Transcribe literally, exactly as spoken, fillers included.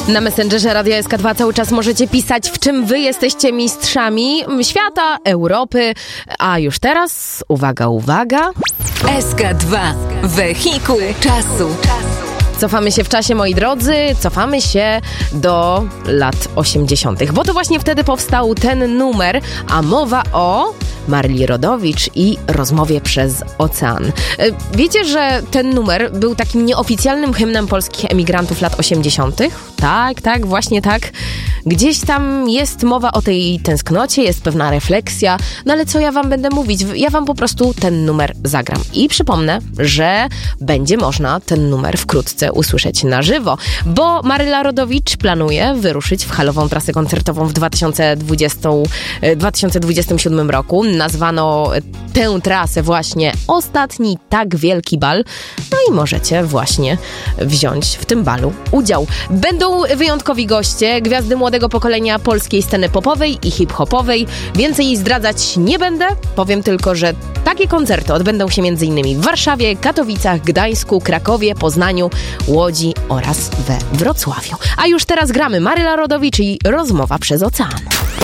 Na Messengerze Radia S K dwa cały czas możecie pisać, w czym wy jesteście mistrzami świata, Europy. A już teraz, uwaga, uwaga. S K dwa. Wehikuł czasu. Cofamy się w czasie, moi drodzy, cofamy się do lat osiemdziesiątych, bo to właśnie wtedy powstał ten numer, a mowa o Maryli Rodowicz i Rozmowie przez ocean. Wiecie, że ten numer był takim nieoficjalnym hymnem polskich emigrantów lat osiemdziesiątych? Tak, tak, właśnie tak. Gdzieś tam jest mowa o tej tęsknocie, jest pewna refleksja, no ale co ja wam będę mówić? Ja wam po prostu ten numer zagram. I przypomnę, że będzie można ten numer wkrótce usłyszeć na żywo, bo Maryla Rodowicz planuje wyruszyć w halową trasę koncertową w dwa tysiące dwudziestym siódmym roku. Nazwano tę trasę właśnie Ostatni tak wielki bal. No i możecie właśnie wziąć w tym balu udział. Będą wyjątkowi goście, gwiazdy młodego pokolenia polskiej sceny popowej i hip-hopowej. Więcej jej zdradzać nie będę. Powiem tylko, że takie koncerty odbędą się m.in. w Warszawie, Katowicach, Gdańsku, Krakowie, Poznaniu, Łodzi oraz we Wrocławiu. A już teraz gramy Maryla Rodowicz i Rozmowa przez ocean.